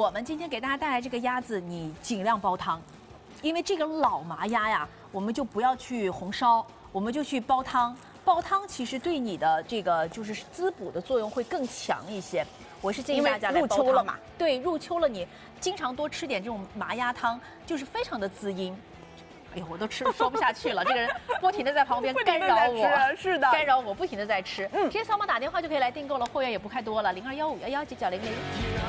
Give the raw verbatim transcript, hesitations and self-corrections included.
我们今天给大家带来这个鸭子，你尽量煲汤，因为这个老麻鸭呀，我们就不要去红烧，我们就去煲汤。煲汤其实对你的这个就是滋补的作用会更强一些。我是建议大家来煲汤。 入秋了嘛？ 对，入秋了，你经常多吃点这种麻鸭汤，就是非常的滋阴。哎呦，我都吃说不下去了，这个人不停的在旁边干扰我， 是的， 干扰我，不停的在吃。嗯，直接扫码打电话就可以来订购了，货源也不太多了，零二幺五幺幺九九零零。